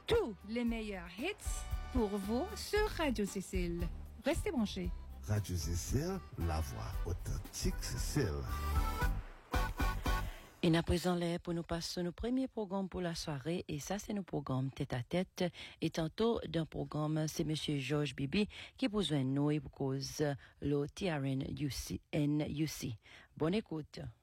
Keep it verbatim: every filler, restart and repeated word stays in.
tous les meilleurs hits pour vous sur Radio Cécile. Restez branchés. Radio Cécile, la voix authentique Cécile. Et à présent, là, pour nous passer nos premiers programmes pour la soirée, et ça, c'est nos programmes tête à tête. Et tantôt, d'un programme, c'est Monsieur Georges Bibi qui a besoin de nous et pour cause le T R N U C. Bonne écoute.